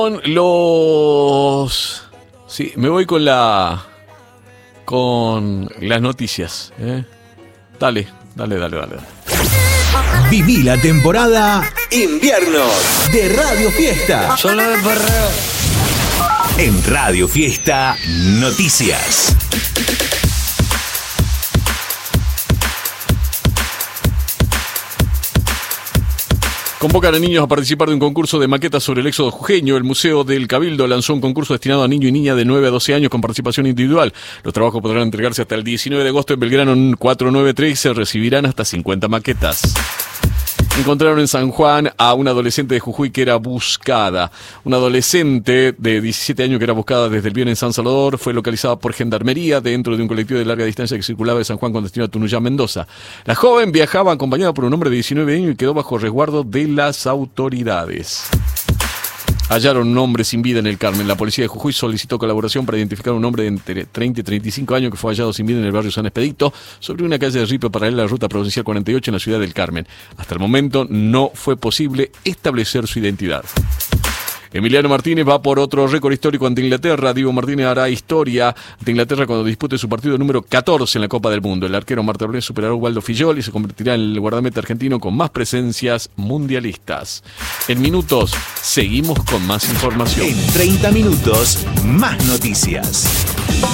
Sí, me voy con las noticias. Dale. Viví la temporada Invierno de Radio Fiesta. Solo de perreo. En Radio Fiesta Noticias. Convocan a niños a participar de un concurso de maquetas sobre el éxodo jujeño. El Museo del Cabildo lanzó un concurso destinado a niños y niñas de 9 a 12 años con participación individual. Los trabajos podrán entregarse hasta el 19 de agosto en Belgrano 4913. Se recibirán hasta 50 maquetas. Encontraron en San Juan a una adolescente de Jujuy que era buscada. Una adolescente de 17 años que era buscada desde el viernes en San Salvador fue localizada por Gendarmería dentro de un colectivo de larga distancia que circulaba de San Juan con destino a Tunuyá, Mendoza. La joven viajaba acompañada por un hombre de 19 años y quedó bajo resguardo de las autoridades. Hallaron un hombre sin vida en el Carmen. La policía de Jujuy solicitó colaboración para identificar a un hombre de entre 30 y 35 años que fue hallado sin vida en el barrio San Expedito, sobre una calle de Ripe paralela a la ruta provincial 48 en la ciudad del Carmen. Hasta el momento no fue posible establecer su identidad. Emiliano Martínez va por otro récord histórico ante Inglaterra. Diego Martínez hará historia ante Inglaterra cuando dispute su partido número 14 en la Copa del Mundo. El arquero Marta Orlez superará a Waldo Fillol y se convertirá en el guardameta argentino con más presencias mundialistas. En minutos, seguimos con más información. En 30 minutos, más noticias.